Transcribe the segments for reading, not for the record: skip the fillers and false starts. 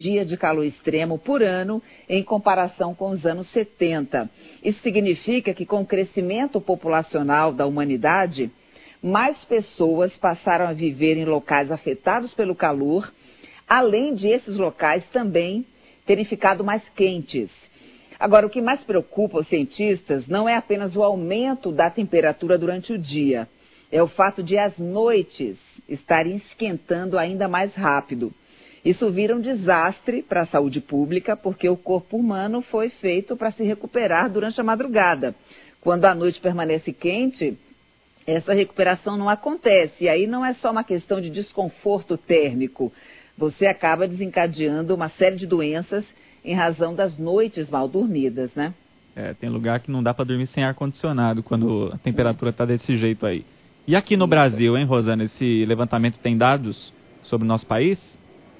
dias de calor extremo por ano em comparação com os anos 70. Isso significa que com o crescimento populacional da humanidade, mais pessoas passaram a viver em locais afetados pelo calor, além de esses locais também terem ficado mais quentes. Agora, o que mais preocupa os cientistas não é apenas o aumento da temperatura durante o dia, é o fato de as noites estarem esquentando ainda mais rápido. Isso vira um desastre para a saúde pública, porque o corpo humano foi feito para se recuperar durante a madrugada. Quando a noite permanece quente, essa recuperação não acontece. E aí não é só uma questão de desconforto térmico. Você acaba desencadeando uma série de doenças em razão das noites mal dormidas, né? Tem lugar que não dá para dormir sem ar-condicionado quando a temperatura está desse jeito aí. E aqui no Brasil, hein, Rosana, esse levantamento tem dados sobre o nosso país?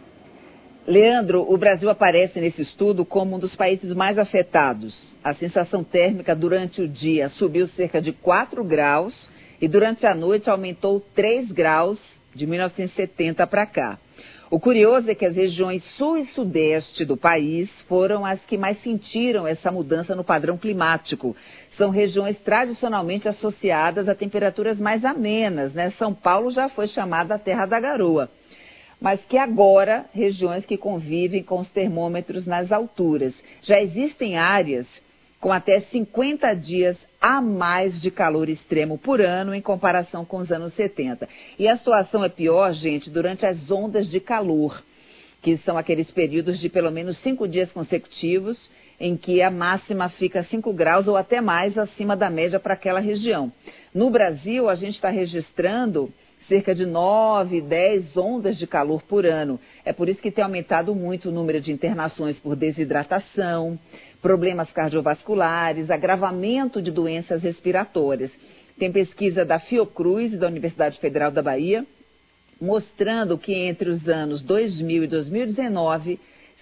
Leandro, o Brasil aparece nesse estudo como um dos países mais afetados. A sensação térmica durante o dia subiu cerca de 4 graus e durante a noite aumentou 3 graus de 1970 para cá. O curioso é que as regiões sul e sudeste do país foram as que mais sentiram essa mudança no padrão climático. São regiões tradicionalmente associadas a temperaturas mais amenas, né? São Paulo já foi chamada a terra da garoa. Mas que agora, regiões que convivem com os termômetros nas alturas. Já existem áreas com até 50 dias a mais de calor extremo por ano em comparação com os anos 70. E a situação é pior, gente, durante as ondas de calor, que são aqueles períodos de pelo menos 5 dias consecutivos, em que a máxima fica 5 graus ou até mais acima da média para aquela região. No Brasil, a gente está registrando cerca de 9, 10 ondas de calor por ano. É por isso que tem aumentado muito o número de internações por desidratação, problemas cardiovasculares, agravamento de doenças respiratórias. Tem pesquisa da Fiocruz e da Universidade Federal da Bahia, mostrando que entre os anos 2000 e 2019,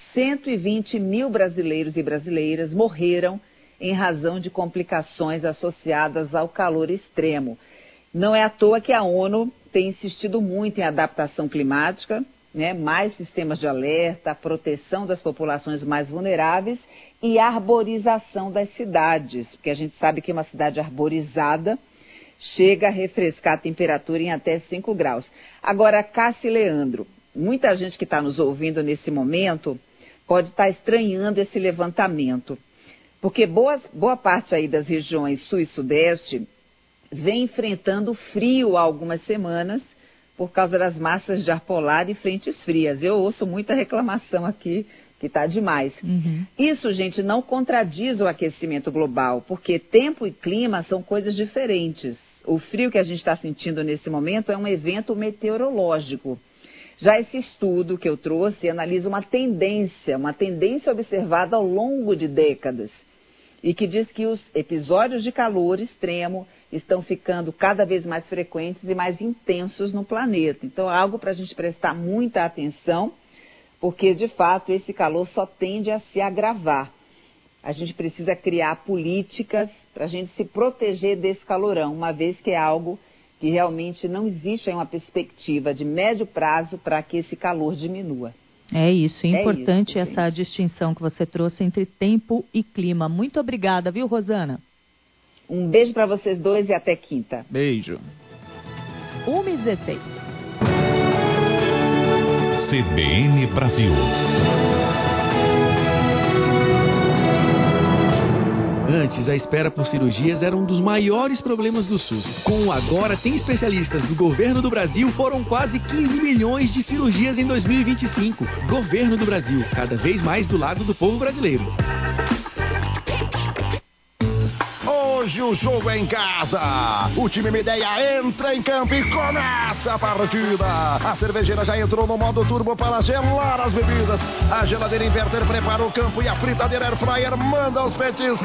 120 mil brasileiros e brasileiras morreram em razão de complicações associadas ao calor extremo. Não é à toa que a ONU tem insistido muito em adaptação climática, né? Mais sistemas de alerta, proteção das populações mais vulneráveis e arborização das cidades, porque a gente sabe que uma cidade arborizada chega a refrescar a temperatura em até 5 graus. Agora, Cássia e Leandro, muita gente que está nos ouvindo nesse momento pode estar estranhando esse levantamento, porque boa parte aí das regiões sul e sudeste vem enfrentando frio há algumas semanas por causa das massas de ar polar e frentes frias. Eu ouço muita reclamação aqui que está demais. Isso, gente, não contradiz o aquecimento global, porque tempo e clima são coisas diferentes. O frio que a gente está sentindo nesse momento é um evento meteorológico. Já esse estudo que eu trouxe analisa uma tendência observada ao longo de décadas, e que diz que os episódios de calor extremo estão ficando cada vez mais frequentes e mais intensos no planeta. Então, é algo para a gente prestar muita atenção, porque, de fato, esse calor só tende a se agravar. A gente precisa criar políticas para a gente se proteger desse calorão, uma vez que é algo que realmente não existe uma perspectiva de médio prazo para que esse calor diminua. É isso, importante essa distinção que você trouxe entre tempo e clima. Muito obrigada, viu, Rosana? Um beijo para vocês dois e até quinta. Beijo. 1h16. CBN Brasil. Antes, a espera por cirurgias era um dos maiores problemas do SUS. Com o Agora Tem Especialistas do Governo do Brasil, foram quase 15 milhões de cirurgias em 2025. Governo do Brasil, cada vez mais do lado do povo brasileiro. Hoje o jogo é em casa. O time Mideia entra em campo e começa a partida. A cervejeira já entrou no modo turbo para gelar as bebidas. A geladeira inverter prepara o campo e a fritadeira air fryer manda os petiscos.